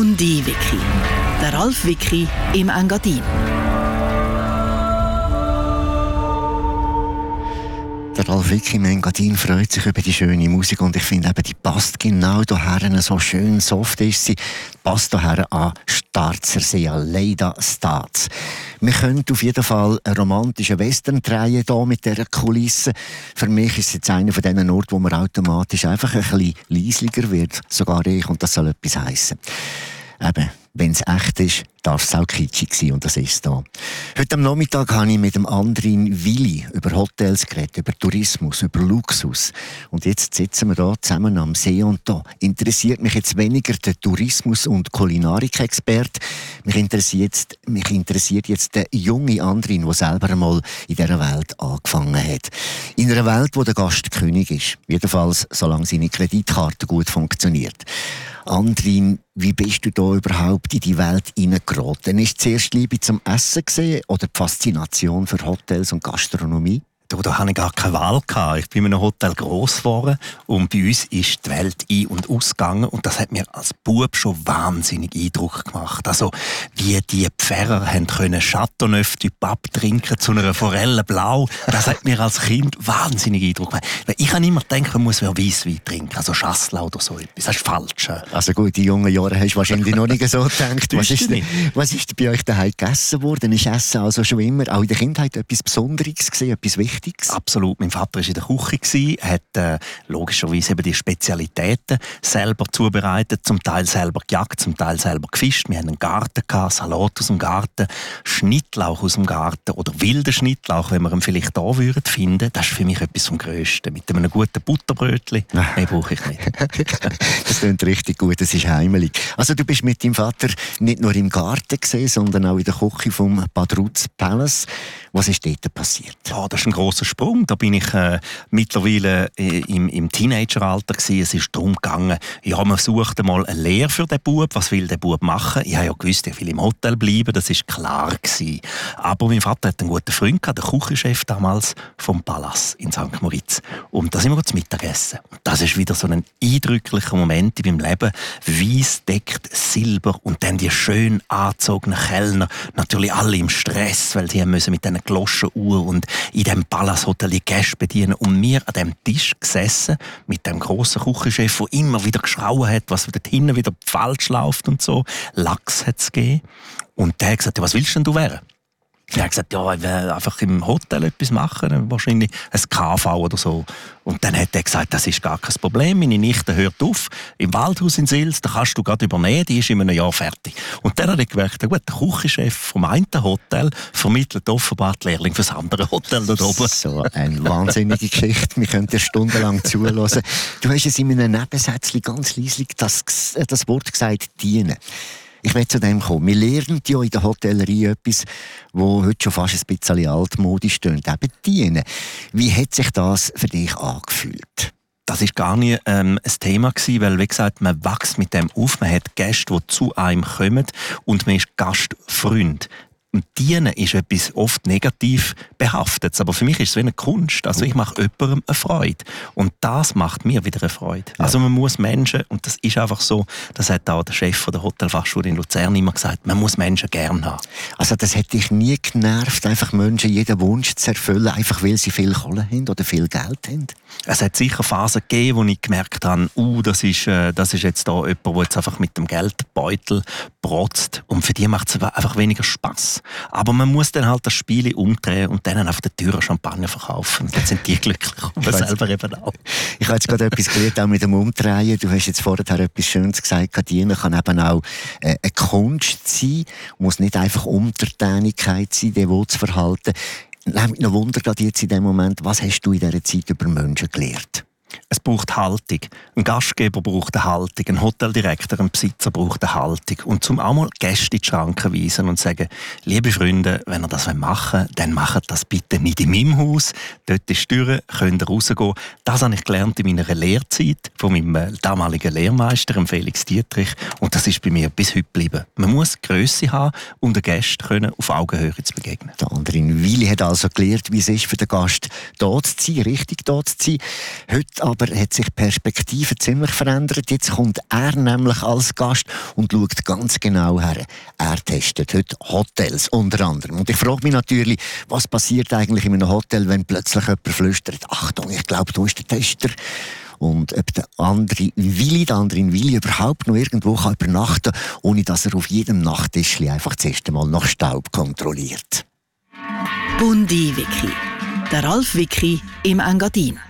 und die Wiki. Der Ralf Wiki im Engadin. Der Ralf Wiki im Engadin freut sich über die schöne Musik und ich finde eben, die passt genau hierher, so schön soft ist sie, passt hierher an Starzersee, an Leida Staats. Wir können auf jeden Fall einen romantischen Western drehen hier mit dieser Kulisse. Für mich ist es jetzt einer von diesen Orten, wo man automatisch einfach ein bisschen leislicher wird, sogar ich, und das soll etwas heissen. Eben, wenn es echt ist, darf es auch kitschig sein, und das ist es da. Heute am Nachmittag habe ich mit dem Andrin Willi über Hotels geredet, über Tourismus, über Luxus. Und jetzt sitzen wir da zusammen am See, und da interessiert mich jetzt weniger der Tourismus- und Kulinarik-Experte. Mich interessiert jetzt der junge Andrin, der selber einmal in dieser Welt angefangen hat. In einer Welt, wo der Gast König ist. Jedenfalls, solange seine Kreditkarte gut funktioniert. Andrin, wie bist du da überhaupt in die Welt hineingeraten? Ist es zuerst Liebe zum Essen gesehen oder die Faszination für Hotels und Gastronomie? Da hatte ich gar keine Wahl. Ich bin in einem Hotel gross geworden und bei uns ist die Welt ein- und ausgegangen und das hat mir als Bub schon wahnsinnig Eindruck gemacht. Also, wie die Pfarrer haben können Chateauneuf du Pape trinken zu einer Forelle Blau, das hat mir als Kind wahnsinnig Eindruck gemacht. Weil ich habe immer gedacht, man muss Weisswein trinken, also Chasselas oder so etwas. Das ist falsch. Also gut, in jungen Jahren hast du wahrscheinlich noch nicht so gedacht. Was ist bei euch daheim gegessen worden? Ist Essen also schon immer, auch in der Kindheit, etwas Besonderes gewesen, etwas Wichtiges? Absolut. Mein Vater war in der Küche, hat logischerweise eben die Spezialitäten selber zubereitet, zum Teil selber gejagt, zum Teil selber gefischt. Wir hatten einen Garten, Salat aus dem Garten, Schnittlauch aus dem Garten oder wilden Schnittlauch, wenn wir ihn vielleicht da finden würden. Das ist für mich etwas vom Grössten. Mit einem guten Butterbrötchen, mehr brauche ich nicht. Das klingt richtig gut, das ist heimelig. Also du bist mit deinem Vater nicht nur im Garten gesehen, sondern auch in der Küche vom Badruz Palace. Was ist dort passiert? Ja, das ist ein grosser Sprung. Da bin ich mittlerweile im Teenageralter gewesen. Es ist darum gegangen, ja, man suchte mal eine Lehre für den Bub. Was will der Bub machen? Ich habe ja gewusst, er will im Hotel bleiben. Das ist klar gewesen. Aber mein Vater hat einen guten Freund gehabt, der Küchenchef damals vom Palast in St. Moritz. Und da sind wir zum Mittagessen. Und das ist wieder so ein eindrücklicher Moment in meinem Leben. Weiss deckt Silber und dann die schön angezogenen Kellner. Natürlich alle im Stress, weil sie müssen mit diesen Gloschenuhr und in dem Palasthotel die Gäste bedienen. Und wir an dem Tisch gesessen mit dem grossen Küchenchef, der immer wieder geschrauen hat, was dort hinten wieder falsch läuft und so. Lachs hat es gegeben. Und der hat gesagt, ja, was willst denn du werden? Er hat gesagt, ja, ich will einfach im Hotel etwas machen, wahrscheinlich ein KV oder so. Und dann hat er gesagt, das ist gar kein Problem, meine Nichte hört auf, im Waldhaus in Sils, da kannst du gerade übernehmen, die ist in einem Jahr fertig. Und dann hat er gemerkt, gut, der Küchenchef vom einen Hotel vermittelt offenbar die Lehrling für das andere Hotel da oben. So eine wahnsinnige Geschichte, wir können dir stundenlang zuhören. Du hast es in einem Nebensätzchen ganz leislich das Wort gesagt, dienen. Ich will zu dem kommen. Wir lernen ja in der Hotellerie etwas, das heute schon fast ein bisschen altmodisch tönt, eben dienen. Wie hat sich das für dich angefühlt? Das war gar nicht ein Thema gewesen, weil, wie gesagt, man wächst mit dem auf, man hat Gäste, die zu einem kommen und man ist Gastfreund. Und Dienen ist etwas oft negativ behaftet. Aber für mich ist es wie eine Kunst. Also ich mache jemandem eine Freude. Und das macht mir wieder eine Freude. Ja. Also man muss Menschen, und das ist einfach so, das hat auch der Chef der Hotelfachschule in Luzern immer gesagt, man muss Menschen gern haben. Also das hat dich nie genervt, einfach Menschen jeden Wunsch zu erfüllen, einfach weil sie viel Kohle haben oder viel Geld haben? Es hat sicher Phasen gegeben, wo ich gemerkt habe, das ist jetzt da jemand, der jetzt einfach mit dem Geldbeutel protzt. Und für die macht es einfach weniger Spass. Aber man muss dann halt das Spiel umdrehen und dann auf der Tür Champagner verkaufen. Und dann sind die glücklich. Und man selber eben auch. Ich habe jetzt gerade etwas gelernt, auch mit dem Umdrehen. Du hast jetzt vorher etwas Schönes gesagt. Dienen kann eben auch eine Kunst sein. Muss nicht einfach Untertänigkeit sein, devot zu verhalten. Nehmt mich noch Wunder gerade jetzt in dem Moment, was hast du in dieser Zeit über Menschen gelernt? Es braucht Haltung. Ein Gastgeber braucht eine Haltung. Ein Hoteldirektor, ein Besitzer braucht eine Haltung. Und zum auch mal Gäste in die Schranken weisen und sagen, liebe Freunde, wenn ihr das machen wollt, dann macht das bitte nicht in meinem Haus. Dort ist die Tür, könnt ihr rausgehen. Das habe ich gelernt in meiner Lehrzeit von meinem damaligen Lehrmeister, Felix Dietrich. Und das ist bei mir bis heute geblieben. Man muss Grösse haben, um den Gästen auf Augenhöhe zu begegnen. Der Andrin Willi hat also gelernt, wie es ist für den Gast, da zu sein, richtig da zu sein. Heute Jetzt aber hat sich die Perspektive ziemlich verändert. Jetzt kommt er nämlich als Gast und schaut ganz genau her. Er testet heute Hotels unter anderem. Und ich frage mich natürlich, was passiert eigentlich in einem Hotel, wenn plötzlich jemand flüstert, Achtung, ich glaube, du bist der Tester. Und ob der andere in Willi überhaupt noch irgendwo kann übernachten kann, ohne dass er auf jedem Nachttischli einfach das erste Mal nach Staub kontrolliert. Bundi Wiki. Der Ralf Wiki im Engadin.